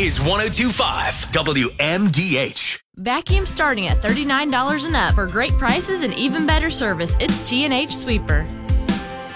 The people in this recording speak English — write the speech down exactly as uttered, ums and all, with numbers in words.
is one oh two point five W M D H. Vacuum starting at thirty-nine dollars and up. For great prices and even better service, it's T and H Sweeper.